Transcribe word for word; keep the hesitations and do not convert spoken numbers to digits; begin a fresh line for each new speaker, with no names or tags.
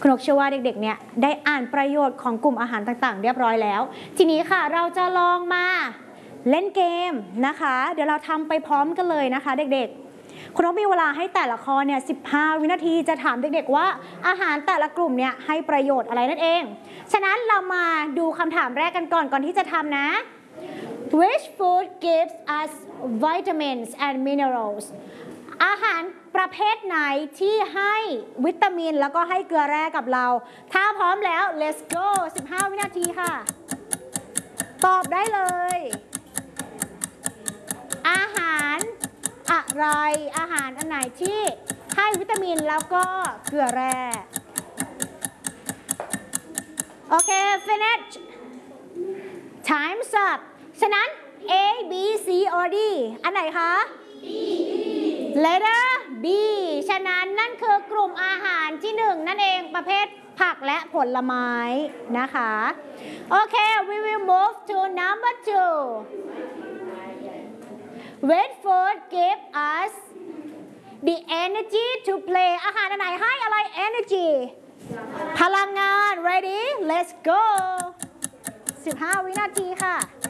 คุณนกเชื่อว่าเด็กๆเนี่ยได้อ่านประโยชน์ของกลุ่มอาหารต่างๆเรียบร้อยแล้วทีนี้ค่ะเราจะลองมาเล่นเกมนะคะเดี๋ยวเราทำไปพร้อมกันเลยนะคะเด็กๆคุณนกมีเวลาให้แต่ละข้อเนี่ยสิบห้าวินาทีจะถามเด็กๆว่าอาหารแต่ละกลุ่มเนี่ยให้ประโยชน์อะไรนั่นเองฉะนั้นเรามาดูคำถามแรกกันก่อนก่อนที่จะทำนะ Which food gives us vitamins and minerals อาหารประเภทไหนที่ให้วิตามินแล้วก็ให้เกลือแร่กับเราถ้าพร้อมแล้ว let's go สิบห้าวินาทีค่ะตอบได้เลยอาหารอะไรอาหารอันไหนที่ให้วิตามินแล้วก็เกลือแร่โอเค finish time's up ฉะนั้น A B C or D อันไหนคะ B letter B ฉะนั้นนั่นคือกลุ่มอาหารที่หนึ่งนั่นเองประเภทผักและผลไม้นะคะโอเค we will move to number two Which food give us the energy to play อาหารอันไหนให้อะไร energy พลังงาน ready let's go สิบห้าวินาทีค่ะ